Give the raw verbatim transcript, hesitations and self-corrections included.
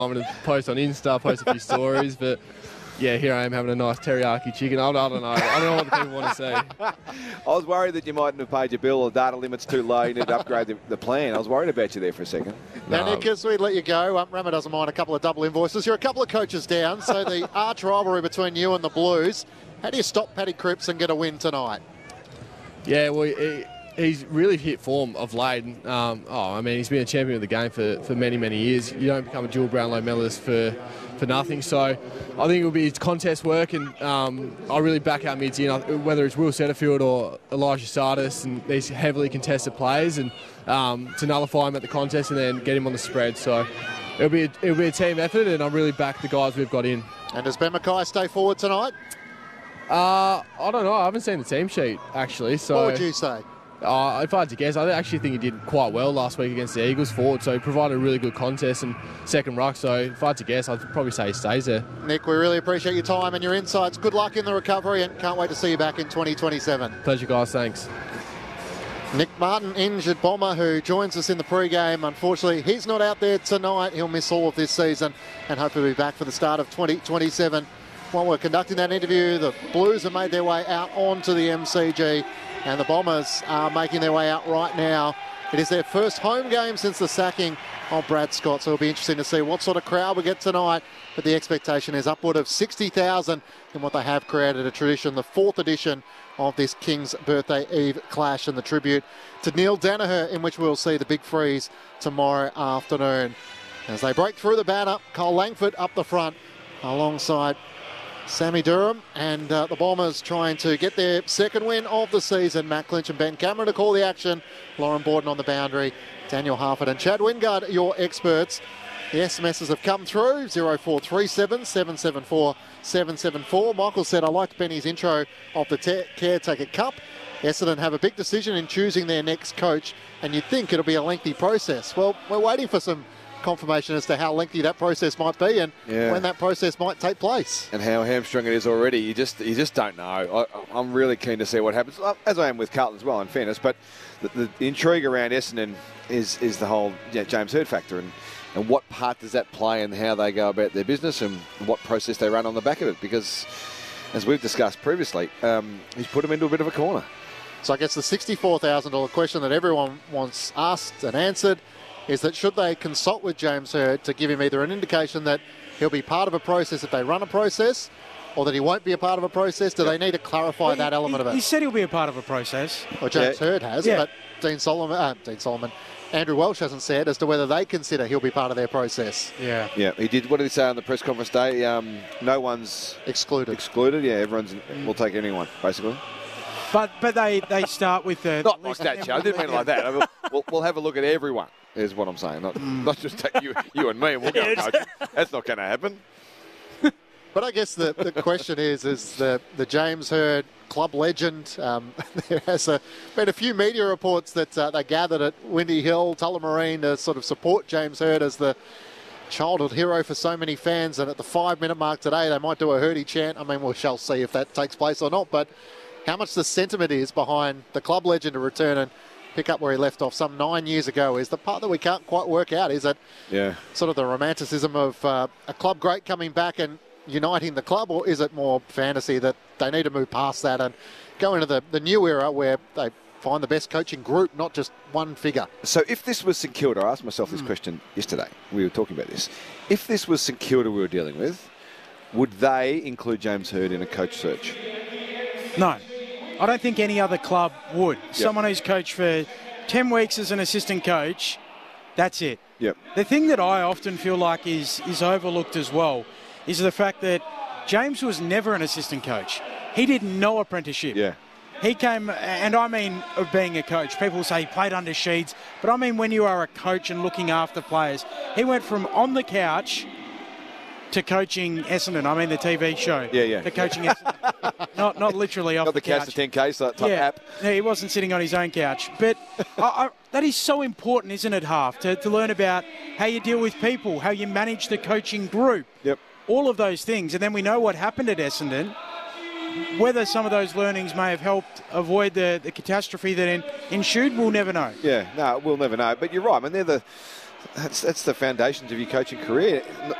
I'm going to post on Insta, post a few stories, but yeah, here I am having a nice teriyaki chicken. I, I don't know. I don't know what the people want to say. I was worried that you mightn't have paid your bill, or the data limit's too low, you need to upgrade the, the plan. I was worried about you there for a second. Now, No. Nick, as we let you go, um, Rama doesn't mind a couple of double invoices. You're a couple of coaches down, so the arch rivalry between you and the Blues. How do you stop Paddy Cripps and get a win tonight? Yeah, well, he, he's really hit form of late. Um, oh, I mean, he's been a champion of the game for, for many, many years. You don't become a dual Brownlow medalist for, for nothing. So I think it will be his contest work, and um, I really back our mids in, whether it's Will Setterfield or Elijah Sardis and these heavily contested players, and um, to nullify him at the contest and then get him on the spread. So it'll be a, it'll be a team effort, and I really back the guys we've got in. And does Ben Mackay stay forward tonight? Uh, I don't know. I haven't seen the team sheet, actually. So What would you say? Uh, if I had to guess, I actually think he did quite well last week against the Eagles forward, so he provided a really good contest and second ruck. So if I had to guess, I'd probably say he stays there. Nick, we really appreciate your time and your insights. Good luck in the recovery, and can't wait to see you back in twenty twenty-seven. Pleasure, guys. Thanks. Nick Martin, injured bomber, who joins us in the pre-game. Unfortunately, he's not out there tonight. He'll miss all of this season and hopefully be back for the start of twenty twenty-seven. While we're conducting that interview, the Blues have made their way out onto the M C G, and the Bombers are making their way out right now. It is their first home game since the sacking of Brad Scott, so it'll be interesting to see what sort of crowd we get tonight. But the expectation is upward of sixty thousand in what they have created a tradition, the fourth edition of this King's Birthday Eve clash, and the tribute to Neil Danaher, in which we'll see the big freeze tomorrow afternoon. As they break through the banner, Cole Langford up the front alongside Sammy Durham, and uh, the Bombers trying to get their second win of the season. Matt Clinch and Ben Cameron to call the action. Lauren Borden on the boundary. Daniel Harford and Chad Wingard, your experts. The S M Ses have come through. zero four three seven, seven seven four, seven seven four. Michael said, I liked Benny's intro of the te- Caretaker Cup. Essendon have a big decision in choosing their next coach, and you'd think it'll be a lengthy process. Well, we're waiting for some confirmation as to how lengthy that process might be, and Yeah. when that process might take place. And how hamstrung it is already. You just you just don't know. I, I'm really keen to see what happens, as I am with Carlton as well, in fairness. But the, the intrigue around Essendon is is the whole yeah, James Hird factor, and, and what part does that play in how they go about their business and what process they run on the back of it? Because, as we've discussed previously, um, he's put them into a bit of a corner. So I guess the sixty-four thousand dollars question that everyone wants asked and answered is that should they consult with James Hird to give him either an indication that he'll be part of a process if they run a process, or that he won't be a part of a process? Do they need to clarify Well, that he, element he, of it? He said he'll be a part of a process. Well, James Yeah. Hird has, Yeah. but Dean Solomon, uh, Dean Solomon, Andrew Welsh hasn't said as to whether they consider he'll be part of their process. Yeah. Yeah, he did. What did he say on the press conference day? Um, no one's Excluded. excluded. Yeah, everyone's. We'll take anyone, basically. But but they, they start with the... Not like that, Joe. I didn't mean it like that. I mean, we'll, we'll have a look at everyone, is what I'm saying. Not, not just take you, you and me and we'll go coach. That's not going to happen. But I guess the, the question is, is the, the James Hird club legend. Um, there has a, been a few media reports that uh, they gathered at Windy Hill, Tullamarine, to sort of support James Hird as the childhood hero for so many fans. And at the five-minute mark today, they might do a Hirdy chant. I mean, we shall see if that takes place or not. But how much the sentiment is behind the club legend to return and pick up where he left off some nine years ago is the part that we can't quite work out. Is it Yeah. sort of the romanticism of uh, a club great coming back and uniting the club, or is it more fantasy that they need to move past that and go into the, the new era where they find the best coaching group, not just one figure? So if this was St Kilda, I asked myself this question yesterday. We were talking about this. If this was St Kilda we were dealing with, would they include James Hird in a coach search? No. I don't think any other club would. Yep. Someone who's coached for ten weeks as an assistant coach, that's it. Yep. The thing that I often feel like is, is overlooked as well is the fact that James was never an assistant coach. He did no apprenticeship. Yeah. He came, and I mean of being a coach. People say he played under Sheeds, but I mean when you are a coach and looking after players. He went from on the couch to coaching Essendon. I mean the T V show. Yeah, yeah. To coaching Essendon. not not literally off Not the, the couch couch. to ten K type yeah. app. No, he wasn't sitting on his own couch. But I, I, that is so important, isn't it, Half, to, to learn about how you deal with people, how you manage the coaching group. Yep. All of those things. And then we know what happened at Essendon. Whether some of those learnings may have helped avoid the, the catastrophe that en- ensued, we'll never know. Yeah, no, we'll never know. But you're right. I mean, they're the that's that's the foundations of your coaching career.